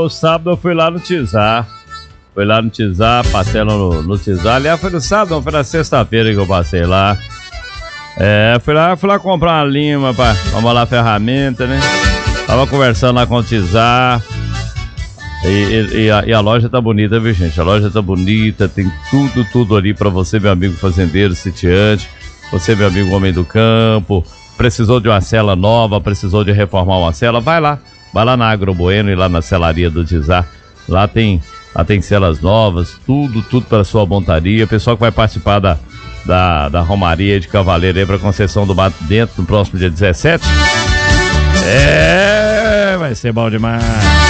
no sábado eu fui lá no Tizar. Fui lá no Tizar, passei lá no Tizar. Aliás, foi no sábado, não, foi na sexta-feira que eu passei lá. Fui lá comprar uma lima pra molar a ferramenta, né? Tava conversando lá com o Tizar. E a loja tá bonita, viu, gente? A loja tá bonita, tem tudo ali pra você, meu amigo fazendeiro, sitiante. Você, meu amigo homem do campo. Precisou de uma cela nova, precisou de reformar uma cela, vai lá na Agro Bueno e lá na celaria do Tizar. Lá tem celas novas, tudo para sua montaria. Pessoal que vai participar da Romaria de Cavaleiro aí para Conceição do Mato Dentro no próximo dia 17. Vai ser bom demais.